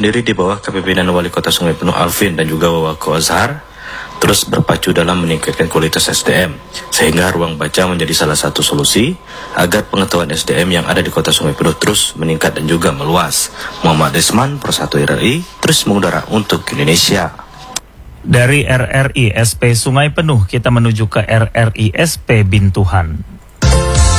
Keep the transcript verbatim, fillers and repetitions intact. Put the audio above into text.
sendiri di bawah kepemimpinan Wali Kota Sungai Penuh Alvin dan juga Wawako Azhar terus berpacu dalam meningkatkan kualitas S D M, sehingga ruang baca menjadi salah satu solusi agar pengetahuan S D M yang ada di Kota Sungai Penuh terus meningkat dan juga meluas. Muhammad Desman, Persatu R R I, terus mengudara untuk Indonesia. Dari R R I S P Sungai Penuh kita menuju ke R R I S P Bintuhan.